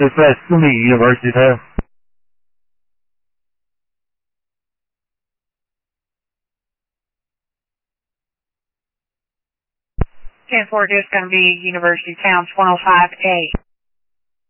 这是在私立 University。 10-4 is going to be University Towns 105A.